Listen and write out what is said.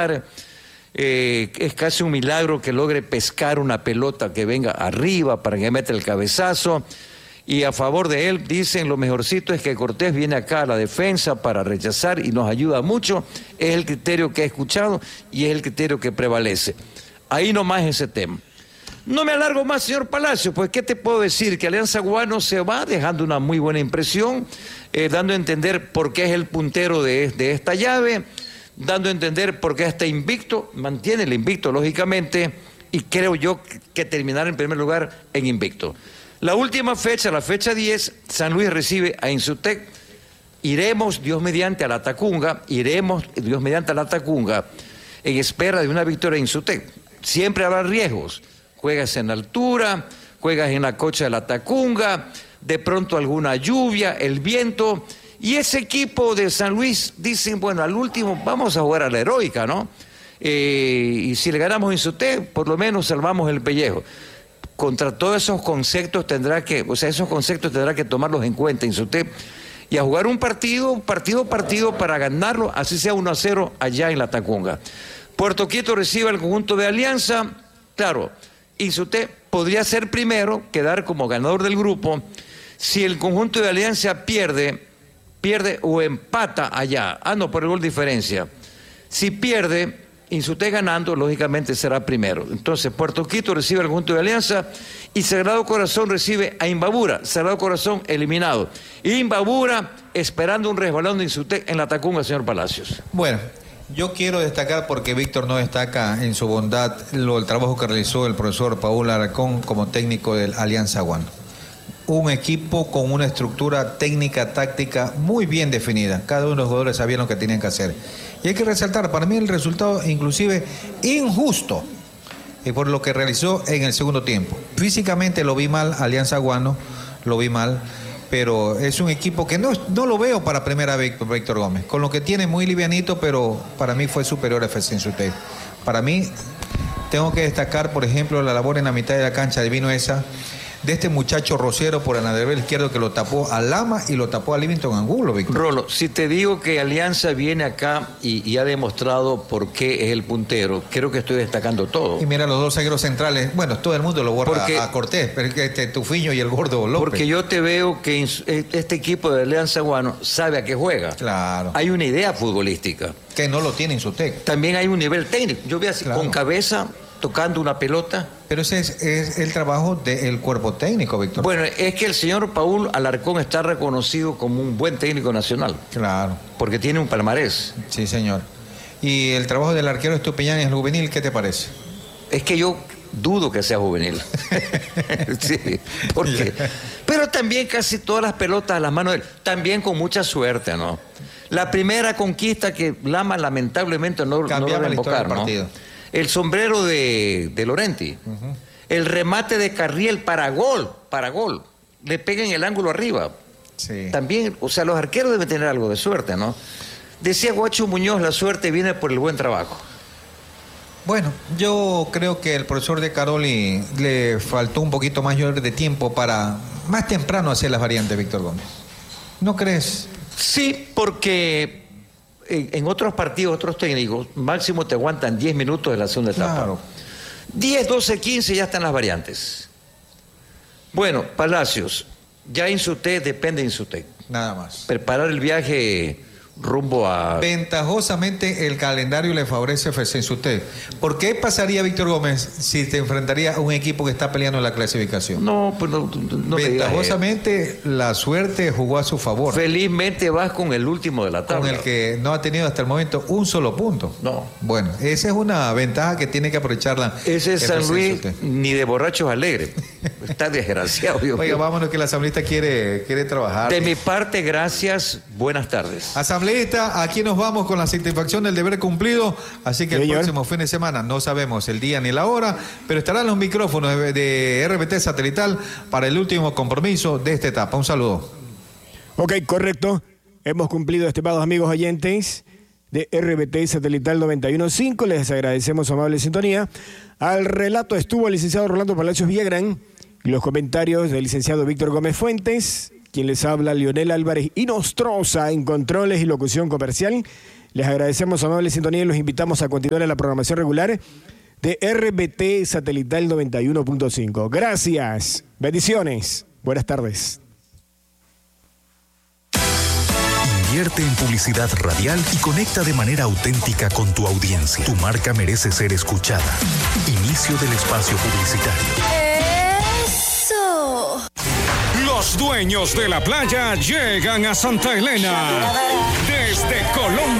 jugar. Es casi un milagro que logre pescar una pelota que venga arriba para que meta el cabezazo. Y a favor de él dicen lo mejorcito es que Cortés viene acá a la defensa para rechazar y nos ayuda mucho. Es el criterio que he escuchado y es el criterio que prevalece. Ahí nomás ese tema. No me alargo más, señor Palacio, pues ¿qué te puedo decir? Que Alianza Guano se va dejando una muy buena impresión, dando a entender por qué es el puntero de esta llave, dando a entender por qué está invicto, mantiene el invicto lógicamente, y creo yo que terminará en primer lugar en invicto. La última fecha, la fecha 10, San Luis recibe a Insutec. Iremos, Dios mediante, a la Tacunga, en espera de una victoria en Insutec. Siempre habrá riesgos. Juegas en altura, juegas en la cocha de la Tacunga, de pronto alguna lluvia, el viento. Y ese equipo de San Luis dicen, bueno, al último vamos a jugar a la heroica, ¿no? Y si le ganamos a Insutec, por lo menos salvamos el pellejo. Contra todos esos conceptos tendrá que tomarlos en cuenta Insutec y a jugar un partido para ganarlo, así sea 1-0 allá en la Tacunga. Puerto Quito recibe al conjunto de Alianza. Claro, Insutec podría ser primero, quedar como ganador del grupo. Si el conjunto de Alianza pierde o empata allá, por el gol de diferencia. Si pierde, Insutec ganando, lógicamente será primero. Entonces, Puerto Quito recibe al conjunto de Alianza y Sagrado Corazón recibe a Imbabura. Sagrado Corazón eliminado. Y Imbabura esperando un resbalón de Insutec en la Tacunga, señor Palacios. Bueno, yo quiero destacar, porque Víctor no destaca en su bondad, el trabajo que realizó el profesor Paul Alarcón como técnico del Alianza Guano. Un equipo con una estructura técnica, táctica muy bien definida. Cada uno de los jugadores sabían lo que tenían que hacer. Y hay que resaltar, para mí el resultado inclusive injusto por lo que realizó en el segundo tiempo. Físicamente lo vi mal, Alianza Guano, lo vi mal, pero es un equipo que no lo veo para primera vez, Víctor Gómez. Con lo que tiene muy livianito, pero para mí fue superior a FC Insutec. Para mí, tengo que destacar, por ejemplo, la labor en la mitad de la cancha de Vinuesa, de este muchacho Rociero por el lateral izquierdo que lo tapó a Lama y lo tapó a Livington Angulo, Víctor. Rolo, si te digo que Alianza viene acá y ha demostrado por qué es el puntero, creo que estoy destacando todo. Y mira los dos zagueros centrales, bueno, todo el mundo lo borra a Cortés, pero Tufiño y el Gordo López. Porque yo te veo que este equipo de Alianza Guano sabe a qué juega. Claro. Hay una idea futbolística. Que no lo tiene Insutec. También hay un nivel técnico. Yo veo así, claro, con cabeza, tocando una pelota. Pero ese es el trabajo del cuerpo técnico, Víctor. Bueno, es que el señor Paul Alarcón está reconocido como un buen técnico nacional. Claro. Porque tiene un palmarés. Sí, señor. Y el trabajo del arquero Estupiñán en el juvenil, ¿qué te parece? Es que yo dudo que sea juvenil. Sí, porque... Pero también casi todas las pelotas a las manos de él, también con mucha suerte, ¿no? La primera conquista que Lama lamentablemente no logra invocar, ¿no? El sombrero de Lorenti, el remate de Carriel para gol, le pega en el ángulo arriba. Sí. También, o sea, los arqueros deben tener algo de suerte, ¿no? Decía Guacho Muñoz, la suerte viene por el buen trabajo. Bueno, yo creo que el profesor de Caroli le faltó un poquito mayor de tiempo para más temprano hacer las variantes, Víctor Gómez. ¿No crees? Sí, porque en otros partidos, otros técnicos, máximo te aguantan 10 minutos de la segunda etapa. Claro. 10, 12, 15 ya están las variantes. Bueno, Palacios, ya Insutec depende de Insutec. Nada más. Preparar el viaje rumbo a... Ventajosamente el calendario le favorece a FC Insutec. ¿Por qué pasaría, Víctor Gómez, si te enfrentaría a un equipo que está peleando en la clasificación? No, pues no ventajosamente la suerte jugó a su favor. Felizmente vas con el último de la tabla. Con el que no ha tenido hasta el momento un solo punto. No. Bueno, esa es una ventaja que tiene que aprovecharla. Ese es San Luis ni de borrachos alegres. Está desgraciado. Oiga, vámonos que la asambleísta quiere trabajar. De mi parte, gracias. Buenas tardes. Asambleísta, aquí nos vamos con la satisfacción del deber cumplido. Así que el próximo fin de semana, no sabemos el día ni la hora, pero estarán los micrófonos de RBT Satelital para el último compromiso de esta etapa. Un saludo. Ok, correcto. Hemos cumplido, estimados amigos oyentes de RBT Satelital 91.5. Les agradecemos su amable sintonía. Al relato estuvo el licenciado Rolando Palacios Villagrán y los comentarios del licenciado Víctor Gómez Fuentes, quien les habla Leonel Álvarez y Nostroza en controles y locución comercial. Les agradecemos su amable sintonía y los invitamos a continuar en la programación regular de RBT Satelital 91.5. Gracias. Bendiciones. Buenas tardes. Invierte en publicidad radial y conecta de manera auténtica con tu audiencia. Tu marca merece ser escuchada. Inicio del espacio publicitario. ¡Eso! Los dueños de la playa llegan a Santa Elena. Desde Colombia.